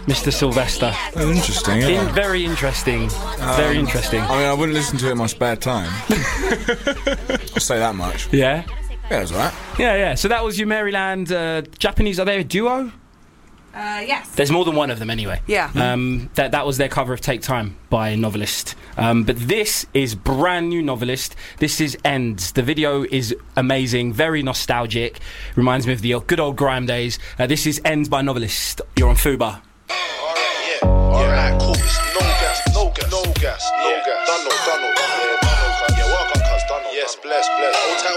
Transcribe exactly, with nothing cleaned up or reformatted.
Mister Sylvester. Oh, interesting, yeah. In, very interesting. Um, very interesting. I mean, I wouldn't listen to it in my spare time. I'll say that much. Yeah? Yeah, it was alright. Yeah, yeah. So that was your Maryland uh, Japanese. Are they a duo? Uh, yes. There's more than one of them anyway. Yeah. Um, that that was their cover of Take Time by Novelist. Um, but this is brand new Novelist. This is Ends. The video is amazing, very nostalgic. Reminds me of the good old grime days. Uh, this is Ends by Novelist. You're on Fubar. Alright, yeah. Alright, cool. It's no gas, no gas, no gas, no gas. Done, no, done, no, done, no. Yeah, welcome, cuz, done, no. Yes, bless, bless.